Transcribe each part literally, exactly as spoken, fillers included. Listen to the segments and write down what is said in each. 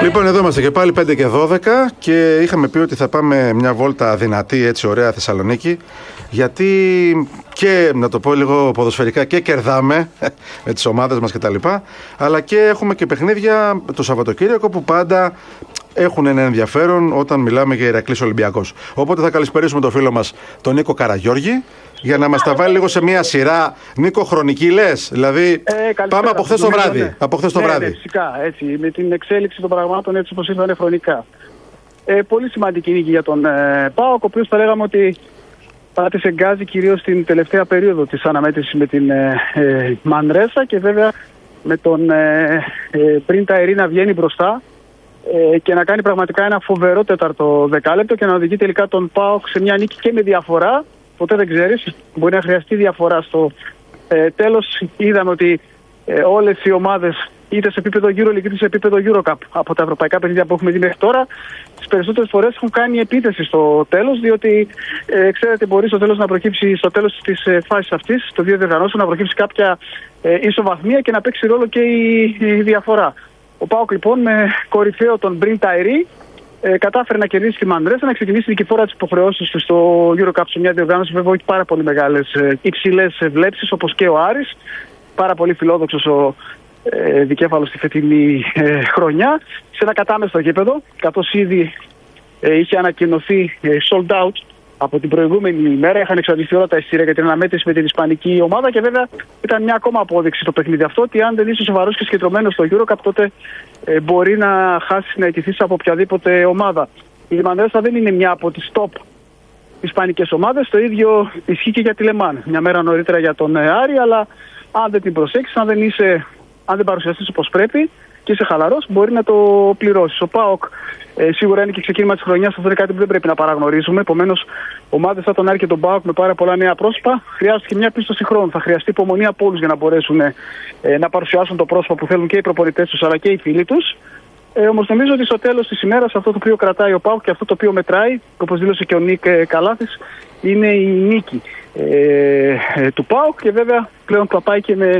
Λοιπόν, εδώ είμαστε και πάλι πέντε και δώδεκα και είχαμε πει ότι θα πάμε μια βόλτα δυνατή, έτσι ωραία Θεσσαλονίκη, γιατί και, να το πω λίγο ποδοσφαιρικά, και κερδάμε με τις ομάδες μας κτλ. Αλλά και έχουμε και παιχνίδια το Σαββατοκύριακο που πάντα έχουν ένα ενδιαφέρον όταν μιλάμε για Ηρακλής Ολυμπιακός. Οπότε θα καλησπερίσουμε τον φίλο μας τον Νίκο Καραγιώργη για να μας τα βάλει λίγο σε μια σειρά. Νίκο, χρονική λες, δηλαδή ε, πάμε από χθες το βράδυ. Ναι. Από χθες το ναι, βράδυ. Ναι, φυσικά, έτσι, με την εξέλιξη των πραγμάτων έτσι όπως ήρθανε χρονικά. Ε, πολύ σημαντική νίκη για τον ε, ΠΑΟΚ, ο οποίος θα λέγαμε ότι πάτησε γκάζι κυρίως στην τελευταία περίοδο της αναμέτρησης με την ε, ε, Μανρέσα και βέβαια με τον ε, ε, πριν τα Ερή να βγαίνει μπροστά ε, και να κάνει πραγματικά ένα φοβερό τέταρτο δεκάλεπτο και να οδηγεί τελικά τον ΠΑΟΚ σε μια νίκη και με διαφορά. Ποτέ δεν ξέρεις, μπορεί να χρειαστεί διαφορά στο ε, τέλος. Είδαμε ότι ε, όλες οι ομάδες, είτε σε επίπεδο EuroLeague είτε σε επίπεδο EuroCup, από τα ευρωπαϊκά παιχνίδια που έχουμε δει μέχρι τώρα, τις περισσότερες φορές έχουν κάνει επίθεση στο τέλος, διότι ε, ξέρετε, μπορεί στο τέλος να προκύψει, στο τέλος της ε, φάσης αυτής, το δύο διοργανώσεων, να προκύψει κάποια ε, ισοβαθμία και να παίξει ρόλο και η, η διαφορά. Ο ΠΑΟΚ λοιπόν με κορυφαίο τον Μπριν Ταϊρή ε, κατάφερε να κερδίσει τη Μανρέσα, να ξεκινήσει νικηφόρα τις υποχρεώσεις του στο EuroCup σε μια διοργάνωση βέβαια έχει πάρα πολύ μεγάλες ε, υψηλές ε, βλέψεις, όπως και ο Άρης. Πάρα πολύ φιλόδοξος ο ε, δικέφαλος στη φετινή ε, χρονιά, σε ένα κατάμεστο γήπεδο, καθώς ήδη ε, είχε ανακοινωθεί ε, sold out από την προηγούμενη ημέρα. Είχαν εξαντληθεί όλα τα εισιτήρια για την αναμέτρηση με την ισπανική ομάδα και βέβαια ήταν μια ακόμα απόδειξη το παιχνίδι αυτό ότι αν δεν είσαι σοβαρός και συγκεντρωμένος στο EuroCup, τότε ε, μπορεί να χάσεις, να ιτηθείς από οποιαδήποτε ομάδα. Η Μανρέσα δεν είναι μια από τις top ισπανικές ομάδες. Το ίδιο ισχύει και για τη Λεμάν. Μια μέρα νωρίτερα για τον Άρη, αλλά αν δεν την προσέξεις, αν δεν, είσαι, αν δεν παρουσιαστείς όπως πρέπει και είσαι χαλαρός, μπορεί να το πληρώσεις. Ο ΠΑΟΚ ε, σίγουρα είναι και ξεκίνημα της χρονιάς, αυτό είναι κάτι που δεν πρέπει να παραγνωρίζουμε. Επομένως, ομάδες σαν τον Άρη και τον ΠΑΟΚ με πάρα πολλά νέα πρόσωπα χρειάζεται και μια πίστοση χρόνου. Θα χρειαστεί υπομονή από όλους για να μπορέσουν ε, να παρουσιάσουν το πρόσωπο που θέλουν και οι προπονητές τους αλλά και οι φίλοι τους. Ε, όμως νομίζω ότι στο τέλος της ημέρας αυτό το οποίο κρατάει ο ΠΑΟΚ και αυτό το οποίο μετράει, όπως δήλωσε και ο Νίκ ε, Καλάθης, είναι η νίκη ε, ε, του ΠΑΟΚ και βέβαια πλέον θα πάει και με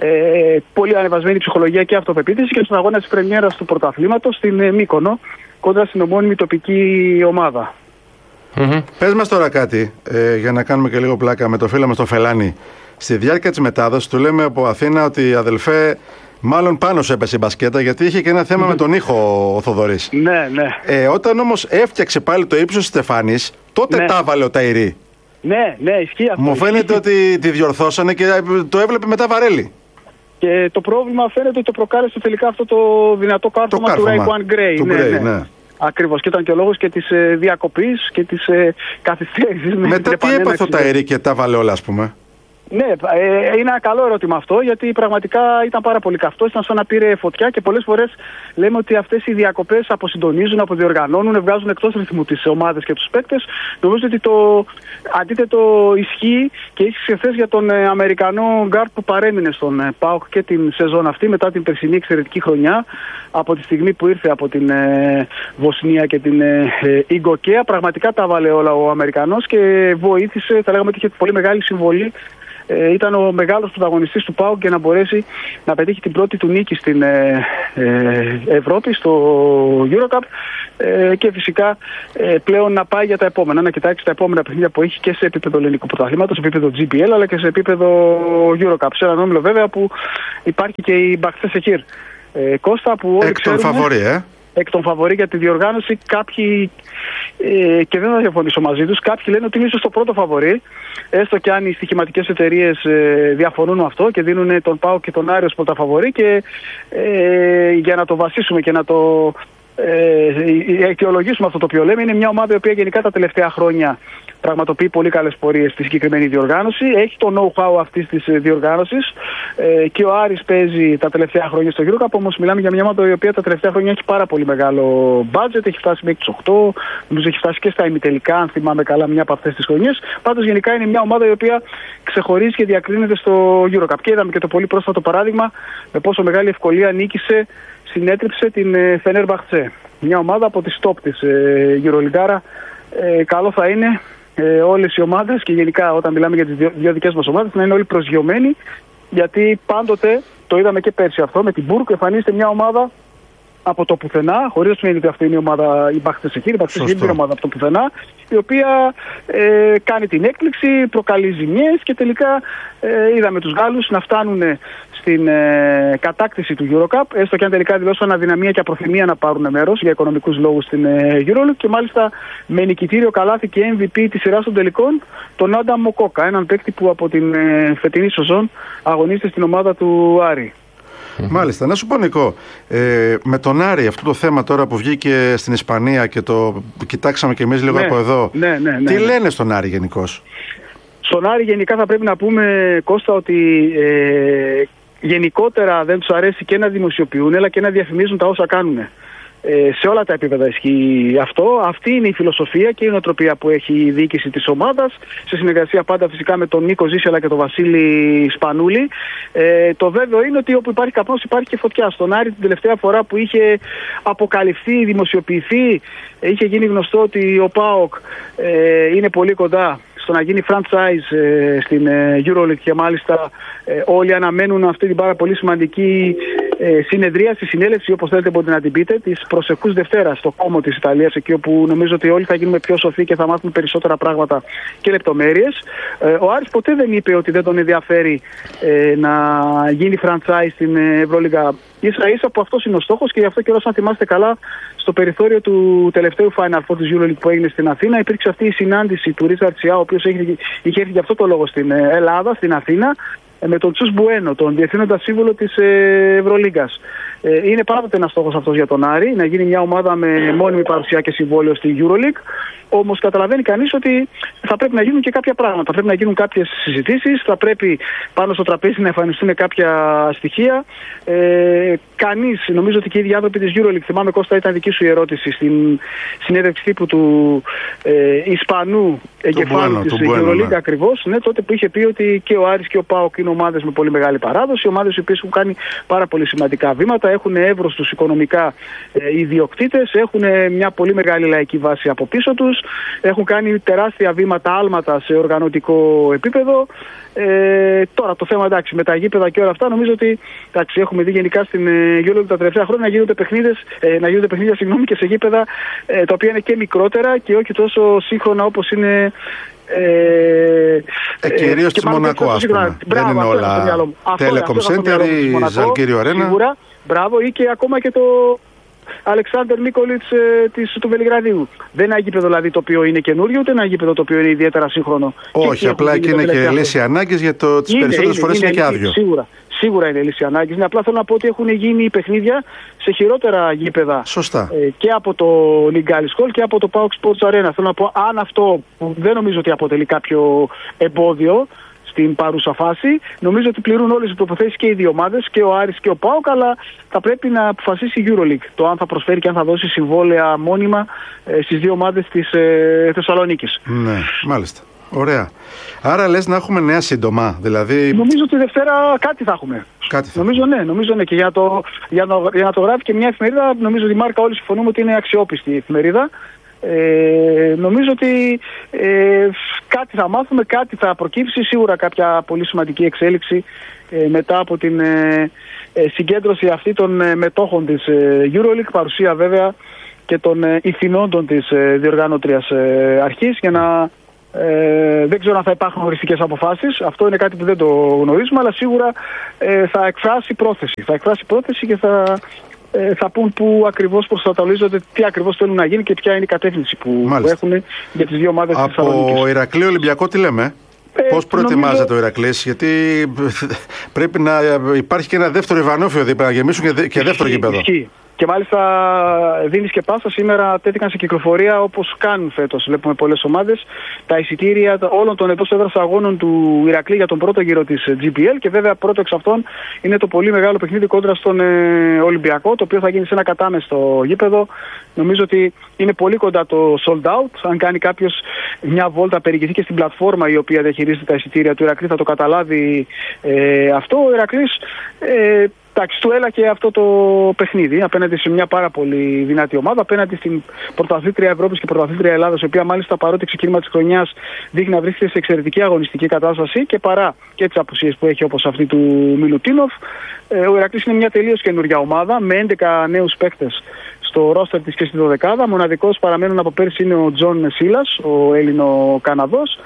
ε, πολύ ανεβασμένη ψυχολογία και αυτοπεποίθηση και στον αγώνα της πρεμιέρας του πρωταθλήματος στην ε, Μύκονο κοντά στην ομώνυμη τοπική ομάδα. Mm-hmm. Πες μας τώρα κάτι ε, για να κάνουμε και λίγο πλάκα με το φίλο μας τον Φελάνη. Στη διάρκεια της μετάδοσης του λέμε από Αθήνα ότι αδελφέ, μάλλον πάνω σου έπεσε η μπασκέτα, γιατί είχε και ένα θέμα mm-hmm. με τον ήχο ο Θοδωρής. Ναι, ναι. Ε, όταν όμως έφτιαξε πάλι το ύψος της Στεφάνης, τότε ναι. τα έβαλε ο Ταϊρή. Ναι, ναι, ισχύει αυτό. Μου φαίνεται ότι τη διορθώσανε και το έβλεπε μετά Βαρέλη. Και το πρόβλημα φαίνεται ότι το προκάλεσε τελικά αυτό το δυνατό κάρφωμα του Ρέικουαν Γκρέι. Ναι, ναι. ναι. Ακριβώς, και ήταν και ο λόγος και της ε, διακοπής και της ε, καθυστέρησης. Μετά τι έπαθε ο Ταϊρή και τα βάλε όλα, ας πούμε? Ναι, ε, είναι ένα καλό ερώτημα αυτό, γιατί πραγματικά ήταν πάρα πολύ καυτό, ήταν σαν να πήρε φωτιά και πολλές φορές λέμε ότι αυτές οι διακοπές αποσυντονίζουν, αποδιοργανώνουν, βγάζουν εκτός ρυθμού τις ομάδες και τους παίκτες. Νομίζω ότι το αντίθετο ισχύει και ίσχυε χθες για τον ε, Αμερικανό γκάρτ που παρέμεινε στον ε, ΠΑΟΚ και την σεζόν αυτή μετά την περσινή εξαιρετική χρονιά, από τη στιγμή που ήρθε από την ε, Βοσνία και την ε, ε, Ιγκοκέα. Πραγματικά τα βάλε όλα ο Αμερικανός και βοήθησε, θα λέγαμε ότι είχε πολύ μεγάλη συμβολή. Ε, ήταν ο μεγάλος πρωταγωνιστής του ΠΑΟΚ για να μπορέσει να πετύχει την πρώτη του νίκη στην ε, ε, Ευρώπη, στο EuroCup ε, και φυσικά ε, πλέον να πάει για τα επόμενα, να κοιτάξει τα επόμενα παιχνίδια που έχει και σε επίπεδο ελληνικού πρωταθλήματος, σε επίπεδο τζι μπι ελ αλλά και σε επίπεδο EuroCup. Σε έναν όμιλο βέβαια που υπάρχει και η Μπαχτσέ Σεχίρ. Ε, Κώστα, που όλοι εκ των φαβορί, ε? εκ των φαβορί για τη διοργάνωση. Κάποιοι, ε, και δεν θα διαφωνήσω μαζί τους, κάποιοι λένε ότι είναι ίσως το πρώτο φαβορί, έστω και αν οι στοιχηματικές εταιρείες ε, διαφωνούν με αυτό και δίνουν τον ΠΑΟΚ και τον Άρη ως πρώτα φαβορί, και ε, για να το βασίσουμε και να το ε, αιτιολογήσουμε αυτό το οποίο λέμε, είναι μια ομάδα η οποία γενικά τα τελευταία χρόνια πραγματοποιεί πολύ καλές πορείες στη συγκεκριμένη διοργάνωση. Έχει το know-how αυτής της διοργάνωσης ε, και ο Άρης παίζει τα τελευταία χρόνια στο EuroCup. Όμως μιλάμε για μια ομάδα η οποία τα τελευταία χρόνια έχει πάρα πολύ μεγάλο budget. Έχει φτάσει μέχρι τις οκτώ, νομίζω έχει φτάσει και στα ημιτελικά, αν θυμάμαι καλά, μια από αυτές τις χρονιές. Πάντως γενικά είναι μια ομάδα η οποία ξεχωρίζει και διακρίνεται στο EuroCup. Και είδαμε και το πολύ πρόσφατο παράδειγμα με πόσο μεγάλη ευκολία νίκησε, συνέτριψε την Φενέρμπαχτσε. Μια ομάδα από τις top της ε, EuroLeague. Ε, καλό θα είναι ε, όλες οι ομάδες και γενικά όταν μιλάμε για τις δύο, δύο δικές μας ομάδες να είναι όλοι προσγειωμένοι, γιατί πάντοτε το είδαμε και πέρσι αυτό με την Μπουργκ, εμφανίζεται μια ομάδα από το πουθενά, χωρίς να σημαίνει ότι αυτή είναι η ομάδα, η Μπαχτσεσεχήρ, η Μπαχτσεσεχήρ είναι η ομάδα από το πουθενά, η οποία ε, κάνει την έκπληξη, προκαλεί ζημιές και τελικά ε, είδαμε τους Γάλλους να φτάνουν στην ε, κατάκτηση του EuroCup, έστω και αν τελικά δηλώσαν αδυναμία και απροθυμία να πάρουν μέρος για οικονομικούς λόγους στην ε, EuroLeague, και μάλιστα με νικητήριο καλάθι και εμ βι πι της σειράς των τελικών τον Άνταμ Μοκόκα, έναν παίκτη που από την ε, φετινή σεζόν αγωνίζεται στην ομάδα του Άρη. Μάλιστα. Να σου πω, Νικό, ε, με τον Άρη, αυτό το θέμα τώρα που βγήκε στην Ισπανία και το κοιτάξαμε κι εμείς λίγο ναι, από εδώ, ναι, ναι, ναι, τι ναι. λένε στον Άρη γενικώς? Στον Άρη γενικά θα πρέπει να πούμε, Κώστα, ότι ε, γενικότερα δεν τους αρέσει και να δημοσιοποιούν αλλά και να διαφημίζουν τα όσα κάνουν. Ε, σε όλα τα επίπεδα ισχύει αυτό. Αυτή είναι η φιλοσοφία και η νοοτροπία που έχει η διοίκηση της ομάδας, σε συνεργασία πάντα φυσικά με τον Νίκο Ζήση αλλά και τον Βασίλη Σπανούλη. Ε, το βέβαιο είναι ότι όπου υπάρχει καπνός υπάρχει και φωτιά. Στον Άρη την τελευταία φορά που είχε αποκαλυφθεί, δημοσιοποιηθεί, είχε γίνει γνωστό ότι ο ΠΑΟΚ ε, είναι πολύ κοντά στο να γίνει franchise ε, στην ε, EuroLeague, και μάλιστα ε, όλοι αναμένουν αυτή την πάρα πολύ σημαντική ε, συνεδρία, στη συνέλευση, όπως θέλετε μπορείτε να την πείτε, της προσεχούς Δευτέρα στο κόμμα της Ιταλίας, εκεί όπου νομίζω ότι όλοι θα γίνουμε πιο σοφοί και θα μάθουμε περισσότερα πράγματα και λεπτομέρειες. Ε, ο Άρης ποτέ δεν είπε ότι δεν τον ενδιαφέρει ε, να γίνει franchise στην Ευρωλίγα. Ίσα ίσα που αυτός είναι ο στόχος, και γι' αυτό καιρός, αν θυμάστε καλά, στο περιθώριο του τελευταίου Final Four της EuroLeague που έγινε στην Αθήνα, υπήρξε αυτή η συνάντηση του Ρίτσαρτ Σιά, ο οποίος είχε έρθει για αυτό το λόγο στην Ελλάδα, στην Αθήνα, με τον Τσους Μπουένο, τον διευθύνοντα σύμβουλο της Ευρωλίγκας. Είναι πάντοτε ένας στόχος αυτός για τον Άρη, να γίνει μια ομάδα με μόνιμη παρουσία και συμβόλαιο στη EuroLeague. Όμως καταλαβαίνει κανείς ότι θα πρέπει να γίνουν και κάποια πράγματα. Θα πρέπει να γίνουν κάποιες συζητήσεις, θα πρέπει πάνω στο τραπέζι να εμφανιστούν κάποια στοιχεία. Ε, κανείς, νομίζω ότι και οι ίδιοι άνθρωποι της EuroLeague, θυμάμαι Κώστα, ήταν δική σου η ερώτηση στην συνέντευξη τύπου του ε, Ισπανού εγκεφάλου της EuroLeague, ναι. Ακριβώς, ναι, τότε που είχε πει ότι και ο Άρης και ο ΠΑΟΚ είναι ομάδες με πολύ μεγάλη παράδοση, ομάδες οι οποίες έχουν κάνει πάρα πολύ σημαντικά βήματα, έχουν εύρος τους οικονομικά ε, ιδιοκτήτες, έχουν μια πολύ μεγάλη λαϊκή βάση από πίσω τους. Έχουν κάνει τεράστια βήματα, άλματα σε οργανωτικό επίπεδο. Ε, τώρα το θέμα, εντάξει, με τα γήπεδα και όλα αυτά, νομίζω ότι εντάξει, έχουμε δει γενικά στην EuroLeague τα τελευταία χρόνια να γίνονται παιχνίδες, ε, να γίνονται παιχνίδια συγγνώμη, και σε γήπεδα ε, τα οποία είναι και μικρότερα και όχι τόσο σύγχρονα όπως είναι. Ε, ε, κυρίως στη Μονακό, ας πούμε. Δεν είναι όλα Telecom Center ή Ζαλγκύριο Αρένα. Σίγουρα, μπράβο, ή και ακόμα και το Αλεξάνδερ Νίκολιτς ε, της, του Βελιγραδίου. Δεν είναι ένα γήπεδο δηλαδή το οποίο είναι καινούριο, ούτε ένα γήπεδο το οποίο είναι ιδιαίτερα σύγχρονο. Όχι, και απλά και είναι και λύση ανάγκης, για το τις περισσότερες φορές είναι, είναι και άδειο. Σίγουρα, σίγουρα είναι λύση ανάγκης. Είναι απλά θέλω να πω ότι έχουν γίνει παιχνίδια σε χειρότερα γήπεδα. Σωστά. Ε, και από το Λιγκάλη Σκολ και από το ΠΑΟΚ Sports Arena. Θέλω να πω, αν αυτό που δεν νομίζω ότι αποτελεί κάποιο εμπόδιο στην παρούσα φάση, νομίζω ότι πληρούν όλες οι προποθέσεις και οι δύο ομάδες, και ο Άρης και ο ΠΑΟΚ, αλλά θα πρέπει να αποφασίσει η EuroLeague το αν θα προσφέρει και αν θα δώσει συμβόλαια μόνιμα ε, στις δύο ομάδες της ε, Θεσσαλονίκης. Ναι, μάλιστα. Ωραία. Άρα λες να έχουμε νέα σύντομα, δηλαδή. Νομίζω ότι Δευτέρα κάτι θα έχουμε. Κάτι θα νομίζω, ναι, νομίζω ναι. Και για, το, για, να, για να το γράφει και μια εφημερίδα, νομίζω ότι η Μάρκα όλοι συμφωνούμε ότι είναι αξιόπιστη η εφημερίδα. Ε, νομίζω ότι ε, κάτι θα μάθουμε, κάτι θα προκύψει, σίγουρα κάποια πολύ σημαντική εξέλιξη ε, μετά από την ε, ε, συγκέντρωση αυτή των ε, μετόχων της ε, EuroLeague, παρουσία βέβαια και των ε, ηθινόντων της ε, διοργάνωτριας ε, αρχής, για να ε, δεν ξέρω αν θα υπάρχουν οριστικές αποφάσεις, αυτό είναι κάτι που δεν το γνωρίζουμε, αλλά σίγουρα ε, θα εκφράσει πρόθεση, θα εκφράσει πρόθεση και θα θα πούν που ακριβώς προσανατολίζονται, τι ακριβώς θέλουν να γίνει και ποια είναι η κατεύθυνση που, που έχουν για τις δύο ομάδες της Θεσσαλονίκης. Από Ηρακλείο Ολυμπιακό τι λέμε? Ε, Πώς προετοιμάζεται νομίζω... ο Ηρακλής? Γιατί πρέπει να υπάρχει και ένα δεύτερο Ιβανόφιο δίπλα, να γεμίσουν και, και δεύτερο γήπεδο. Και μάλιστα δίνεις και πάσα, σήμερα τέθηκαν σε κυκλοφορία όπως κάνουν φέτος. Βλέπουμε πολλές ομάδες τα εισιτήρια όλων των εντός έδρας αγώνων του Ηρακλή για τον πρώτο γύρο της τζι πι ελ, και βέβαια πρώτο εξ αυτών είναι το πολύ μεγάλο παιχνίδι κόντρα στον ε, Ολυμπιακό, το οποίο θα γίνει σε ένα κατάμεστο γήπεδο. Νομίζω ότι είναι πολύ κοντά το sold out. Αν κάνει κάποιος μια βόλτα, περιηγηθεί και στην πλατφόρμα η οποία διαχειρίζεται τα εισιτήρια του Ηρακλή, θα το καταλάβει ε, αυτό. Ο Ηρακλής ε, Εντάξει, του έλαχε αυτό το παιχνίδι απέναντι σε μια πάρα πολύ δυνατή ομάδα, απέναντι στην πρωταθλήτρια Ευρώπης και πρωταθλήτρια Ελλάδας, η οποία μάλιστα παρότι ξεκίνημα της χρονιάς δείχνει να βρίσκεται σε εξαιρετική αγωνιστική κατάσταση και παρά και τις απουσίες που έχει όπως αυτή του Μιλουτίνοφ. Ο Ηρακλής είναι μια τελείως καινούργια ομάδα με έντεκα νέους παίκτες στο ρόστερ της και στη δωδεκάδα. Μοναδικός παραμένουν από πέρσι είναι ο Τζον Σίλας, ο Έλληνο-Καναδός.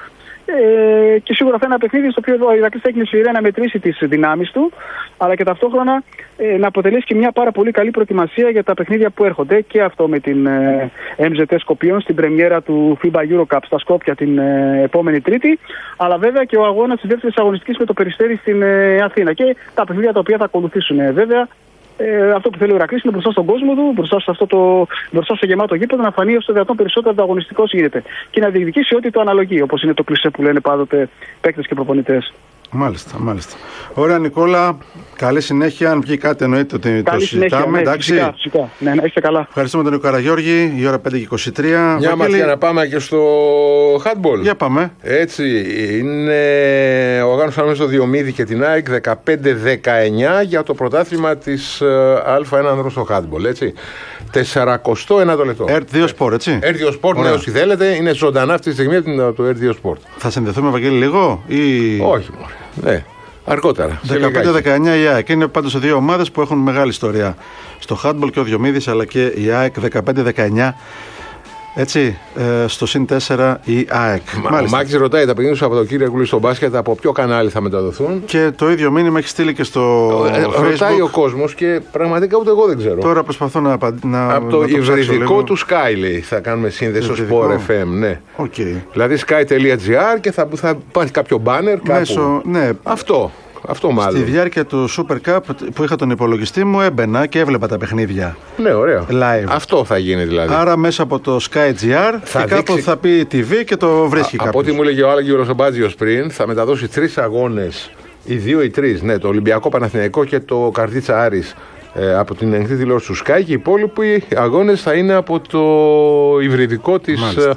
Ε, και σίγουρα θα είναι ένα παιχνίδι στο οποίο ο Ηρακλής θα έχει με σειρά να μετρήσει τις δυνάμεις του, αλλά και ταυτόχρονα ε, να αποτελέσει και μια πάρα πολύ καλή προετοιμασία για τα παιχνίδια που έρχονται, και αυτό με την ε, εμ ζετ Σκοπίων στην πρεμιέρα του φίμπα Eurocup στα Σκόπια την ε, επόμενη Τρίτη, αλλά βέβαια και ο αγώνας της δεύτερης αγωνιστικής με το Περιστέρι στην ε, Αθήνα και τα παιχνίδια τα οποία θα ακολουθήσουν. Ε, βέβαια, Ε, αυτό που θέλει ο Ηρακλής είναι μπροστά στον κόσμο του, μπροστά σε, αυτό το, μπροστά σε γεμάτο γήπεδο, να φανεί όσο το δυνατόν περισσότερο ανταγωνιστικός γίνεται και να διεκδικήσει ό,τι το αναλογεί, όπως είναι το κλισέ που λένε πάντοτε παίκτες και προπονητές. Μάλιστα, μάλιστα. Ωραία, Νικόλα, καλή συνέχεια. Αν βγει κάτι, εννοείται ότι καλή το συζητάμε. Ναι, εντάξει. Φυσικά, φυσικά. Ναι, ναι, είστε καλά. Ευχαριστούμε τον Νίκο Καραγιώργη. Η ώρα πέντε και είκοσι τρία. Μια μας για να πάμε και στο handball. Για πάμε. Έτσι, είναι ο Γάνος ανάμεσα στο Διομήδη και την ΑΕΚ δεκαπέντε δεκαεννιά για το πρωτάθλημα της Α1 ανδρών στο handball. Έτσι. τεσσαρακοστό ένατο λεπτό. Ερτ δύο Sport, έτσι. Ερτ δύο Sport, ναι, όσοι θέλετε. Είναι ζωντανά αυτή τη στιγμή το Ερτ δύο Sport. Θα συνδεθούμε, Βαγγέλη, λίγο ή. Όχι, μωρέ. Ναι, αργότερα. δεκαπέντε δεκαεννιά η ΑΕΚ. Είναι πάντως δύο ομάδες που έχουν μεγάλη ιστορία στο handball, και ο Διομήδης αλλά και η ΑΕΚ. Δεκαπέντε δεκαεννιά. Έτσι, ε, στο συν τέσσερα η ΑΕΚ. Μα, ο Μάκης ρωτάει τα παιχνίδια του Σαββατοκύριακου στο μπάσκετ από ποιο κανάλι θα μεταδοθούν. Και το ίδιο μήνυμα έχει στείλει και στο ε, Facebook. Ρωτάει ο κόσμος και πραγματικά ούτε εγώ δεν ξέρω. Τώρα προσπαθώ να απαντήσω. Από το, το υβριδικό του Sky, λέει, θα κάνουμε σύνδεση στο Sport εφ εμ. Ναι. Okay. Δηλαδή sky.gr και θα, θα υπάρχει κάποιο banner κάπου. Μέσω, ναι. Αυτό. Αυτό μάλλον. Στη διάρκεια του Super Cup που είχα τον υπολογιστή μου, έμπαινα και έβλεπα τα παιχνίδια. Ναι, ωραίο. Live. Αυτό θα γίνει δηλαδή. Άρα μέσα από το Sky.gr θα και κάπου θα πει τι βι και το βρίσκει κάποιος. Από ό,τι μου έλεγε ο Άλεγιος Ρομπάτζιος πριν, θα μεταδώσει τρεις αγώνες, οι δύο ή τρεις, ναι, το Ολυμπιακό Παναθηναϊκό και το Καρδίτσα Άρης, ε, από την ανοιχτή τηλεόραση του Sky, και οι υπόλοιποι αγώνες θα είναι από το υβριδικό της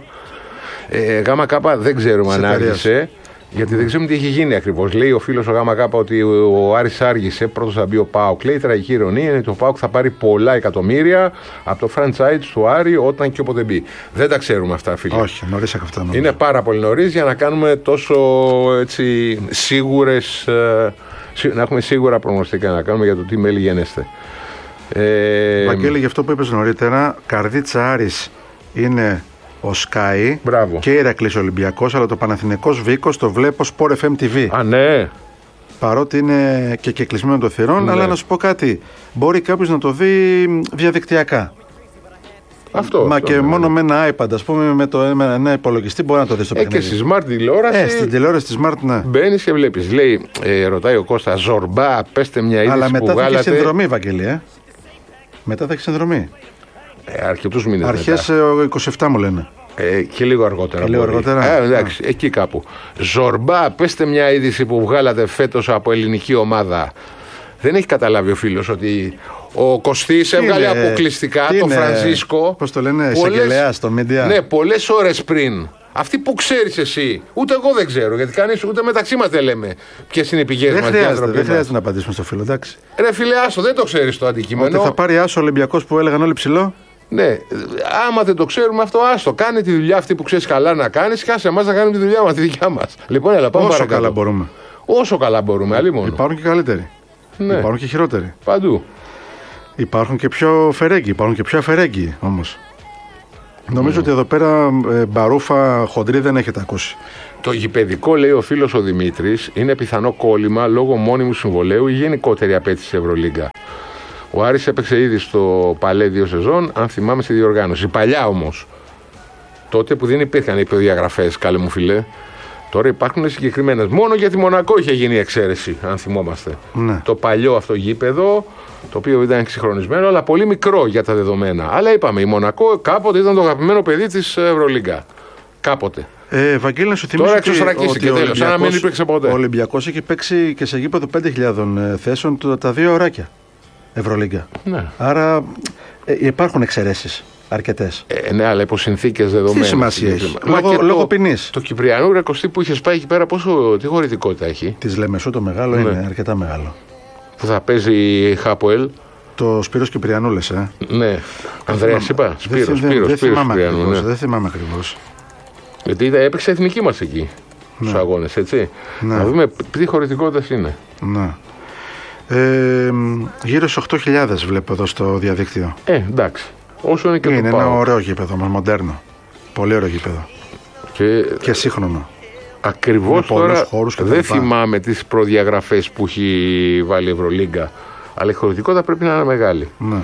ε, ΓΚ. Δεν ξέρουμε αν άργησε. Γιατί δεν ξέρουμε τι έχει γίνει ακριβώς. Λέει ο φίλος ο ΓΚ ότι ο Άρης άργησε. Πρώτος θα μπει ο ΠΑΟΚ. Λέει η τραγική ειρωνία είναι ότι ο ΠΑΟΚ θα πάρει πολλά εκατομμύρια από το franchise του Άρη όταν και όποτε μπει. Δεν τα ξέρουμε αυτά, φίλοι. Όχι, νωρίς αυτά. Νομίζω. Είναι πάρα πολύ νωρίς για να κάνουμε τόσο έτσι, σίγουρες, να έχουμε σίγουρα προγνωστικά να κάνουμε για το τι μέλη γενέστε. Ε, Βαγγέλη, γι' αυτό που είπες νωρίτερα, Καρδίτσα Άρης είναι ο Sky. Μπράβο. Και Ηρακλής Ολυμπιακός, αλλά το Παναθηναϊκός Βίκος το βλέπω Sport εφ εμ τι βι. Α, ναι. Παρότι είναι και κεκλεισμένο των θυρών, ναι. Αλλά να σου πω κάτι. Μπορεί κάποιος να το δει διαδικτυακά. Αυτό. Μα αυτό, και ναι, μόνο ναι. με ένα iPad, ας πούμε, με, το, με ένα υπολογιστή μπορεί να το δει στο ε, παιχνίδι. Και στη smart τηλεόραση. Ε, στην τηλεόραση τη smart, ναι. Μπαίνεις και βλέπεις. Λέει, ε, ρωτάει ο Κώστας, Ζορμπά, πέστε μια είδηση. Αλλά μετά που θα βγάλατε... έχει συνδρομή, Βαγγέλη, ε. Μετά θα έχει συνδρομή. Ε, αρκετούς μήνες. Αρχές είκοσι επτά μου λένε. Ε, και λίγο αργότερα. Και λίγο αργότερα. Ε, εντάξει, yeah. Εκεί κάπου. Ζορμπά, πέστε μια είδηση που βγάλατε φέτος από ελληνική ομάδα. Δεν έχει καταλάβει ο φίλος ότι ο Κωστής έβγαλε είναι, αποκλειστικά τον Φρανσίσκο. Πώς το λένε, εισαγγελέα στο media. Ναι, πολλές ώρες πριν. Αυτή που ξέρεις εσύ, ούτε εγώ δεν ξέρω, γιατί κανείς ούτε μεταξύ μας δεν λέμε ποιες είναι οι πηγές μας. Χρειάζεται, δεν χρειάζεται να απαντήσουμε στο φίλο, εντάξει. Ρε φίλε, άσο, δεν το ξέρεις το αντικείμενο. Ότι θα πάρει άσο ο Ολυμπιακός που έλεγαν όλοι ψηλό. Ναι, άμα δεν το ξέρουμε αυτό, άστο. Κάνε τη δουλειά αυτή που ξέρεις καλά να κάνεις και άσε εμάς να κάνουμε τη δουλειά μας, τη δικιά μας. Λοιπόν, έλα, πάμε όσο παρακάτω. Καλά μπορούμε. Όσο καλά μπορούμε, αλλή μόνο. Υπάρχουν και καλύτεροι. Ναι. Υπάρχουν και χειρότεροι. Παντού. Υπάρχουν και πιο φερέγγοι, υπάρχουν και πιο αφαιρέγγοι όμως. Mm. Νομίζω ότι εδώ πέρα ε, μπαρούφα χοντρή δεν έχετε ακούσει. Το γηπαιδικό, λέει ο φίλος ο Δημήτρης, είναι πιθανό κόλλημα λόγω μόνιμου συμβολέου ή γενικότερη απέτηση Ευρωλίγκα. Ο Άρης έπαιξε ήδη στο Παλέ δύο σεζόν, αν θυμάμαι, στη διοργάνωση. Παλιά όμως. Τότε που δεν υπήρχαν οι προδιαγραφές, καλέ μου φιλέ. Τώρα υπάρχουν συγκεκριμένες. Μόνο για τη Μονακό είχε γίνει εξαίρεση, αν θυμόμαστε. Ναι. Το παλιό αυτό γήπεδο, το οποίο ήταν εξυγχρονισμένο, αλλά πολύ μικρό για τα δεδομένα. Αλλά είπαμε, η Μονακό κάποτε ήταν το αγαπημένο παιδί της Ευρωλίγκα. Κάποτε. Ε, Βαγγέλη, να σου θυμίσω τώρα εξωσρακίσει και τέλος, σαν να μην υπήρξε ποτέ. Ο Ολυμπιακός έχει παίξει και σε γήπεδο πέντε χιλιάδες θέσεων τα δύο ωράκια. Ευρωλίγκα. Ναι. Άρα ε, υπάρχουν εξαιρέσεις αρκετές. Ε, ναι, αλλά υπό συνθήκες δεδομένες. Τι σημασία έχει. Λόγω, λόγω ποινής. Το Κυπριανού Ρεκοστή που είχε πάει εκεί πέρα, πόσο τι χωρητικότητα έχει. Της Λεμεσού το μεγάλο, ναι. Είναι αρκετά μεγάλο. που θα παίζει η Χάποελ. Το Σπύρος Κυπριανού λες, ε. Ναι. Ανδρέας είπα. Σπύρος, δεν, Σπύρος, δεν, Σπύρος θυμάμαι Κυπριανού. ακριβώς, Ναι. δεν θυμάμαι ακριβώς. Γιατί έπαιξε εθνική μας εκεί. Ναι. Στους αγώνες, έτσι. Ναι. Να δούμε τι χωρητικότητας είναι. Ναι. Ε, γύρω στις οκτώ χιλιάδες βλέπω εδώ στο διαδίκτυο. Ε, εντάξει. Όσο είναι και Είναι το ένα ΠΑΟΚ. ωραίο γήπεδο, μοντέρνο. Πολύ ωραίο γήπεδο. Και, Και σύγχρονο. ακριβώς με πολλούς τώρα χώρους και τα δεν λοιπά. θυμάμαι τις προδιαγραφές που έχει βάλει η Ευρωλίγκα. Αλλά η χωρητικότητα πρέπει να είναι μεγάλη. Ναι.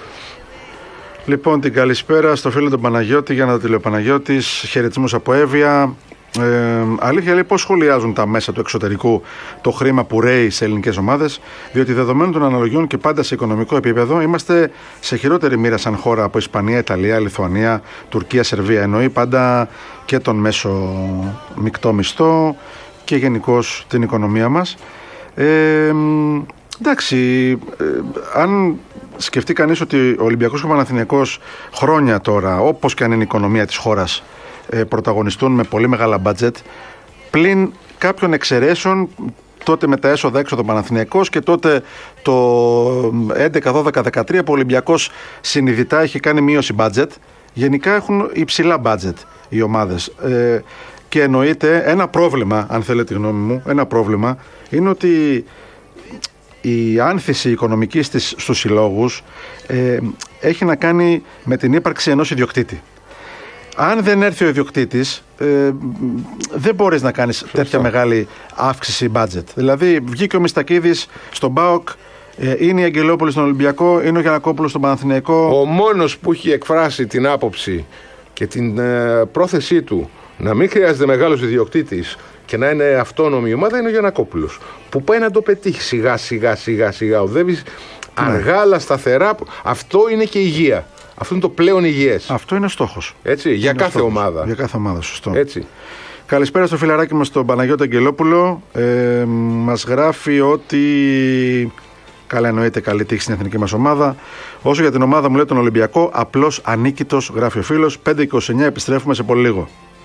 Λοιπόν, την καλησπέρα στο φίλο τον Παναγιώτη, για να το τηλεοπαναγιώτης. Χαιρετισμούς από Εύβοια. Ε, αλήθεια λέει πώς σχολιάζουν τα μέσα του εξωτερικού το χρήμα που ρέει σε ελληνικές ομάδες, διότι δεδομένων των αναλογιών και πάντα σε οικονομικό επίπεδο είμαστε σε χειρότερη μοίρα σαν χώρα από Ισπανία, Ιταλία, Λιθουανία, Τουρκία, Σερβία. Εννοεί πάντα και τον μέσο μεικτό μισθό και γενικώς την οικονομία μας. Ε, εντάξει, ε, αν σκεφτεί κανείς ότι ο Ολυμπιακός και ο Παναθηναϊκός χρόνια τώρα, όπως και αν είναι η οικονομία της χώρας, ε, πρωταγωνιστούν με πολύ μεγάλα μπάτζετ, πλην κάποιων εξαιρέσεων, τότε με τα έσοδα έξοδο Παναθηναϊκός και τότε το έντεκα, δώδεκα, δεκατρία που ο Ολυμπιακός συνειδητά έχει κάνει μείωση μπάτζετ. Γενικά έχουν υψηλά μπάτζετ οι ομάδες. Ε, και εννοείται ένα πρόβλημα, αν θέλετε τη γνώμη μου, ένα πρόβλημα είναι ότι η άνθηση οικονομική στις, στους συλλόγους ε, έχει να κάνει με την ύπαρξη ενός ιδιοκτήτη. Αν δεν έρθει ο ιδιοκτήτης, ε, δεν μπορείς να κάνεις Σωστά. τέτοια μεγάλη αύξηση budget. Δηλαδή, βγήκε ο Μιστακίδης στον ΠΑΟΚ, ε, είναι η Αγγελόπουλη στον Ολυμπιακό, είναι ο Γιαννακόπουλος στον Παναθηναϊκό. Ο μόνος που έχει εκφράσει την άποψη και την ε, πρόθεσή του να μην χρειάζεται μεγάλος ιδιοκτήτης και να είναι αυτόνομη η ομάδα είναι ο Γιαννακόπουλος. Που πάει να το πετύχει σιγά σιγά σιγά σιγά. Οδεύει αργά αλλά σταθερά. Αυτό είναι και υγεία. Αυτό είναι το πλέον υγιές. Αυτό είναι στόχος. Έτσι, για είναι κάθε στόχος. ομάδα. Για κάθε ομάδα, σωστό. Έτσι. Καλησπέρα στο φιλαράκι μας τον Παναγιώτη Αγγελόπουλο. Ε, μας γράφει ότι... Καλά εννοείται, καλή τύχη στην εθνική μας ομάδα. Όσο για την ομάδα μου λέει τον Ολυμπιακό, απλώς ανίκητος, γράφει ο φίλος. πέντε είκοσι εννιά επιστρέφουμε σε πολύ λίγο.